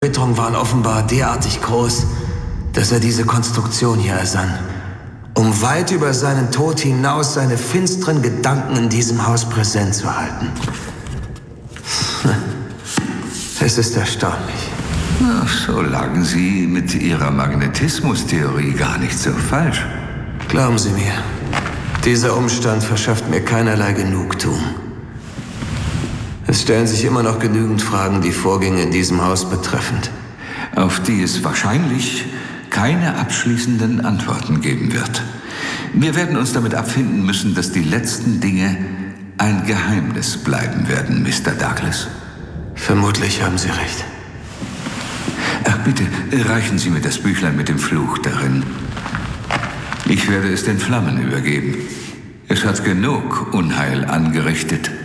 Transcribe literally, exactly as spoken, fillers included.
Erbitterungen waren offenbar derartig groß, dass er diese Konstruktion hier ersann, um weit über seinen Tod hinaus seine finsteren Gedanken in diesem Haus präsent zu halten. Es ist erstaunlich. Ach, so lagen Sie mit Ihrer Magnetismustheorie gar nicht so falsch. Glauben Sie mir, dieser Umstand verschafft mir keinerlei Genugtuung. Es stellen sich immer noch genügend Fragen, die Vorgänge in diesem Haus betreffend. Auf die es wahrscheinlich keine abschließenden Antworten geben wird. Wir werden uns damit abfinden müssen, dass die letzten Dinge ein Geheimnis bleiben werden, Mister Douglas. Vermutlich haben Sie recht. Ach, bitte, reichen Sie mir das Büchlein mit dem Fluch darin. Ich werde es den Flammen übergeben. Es hat genug Unheil angerichtet.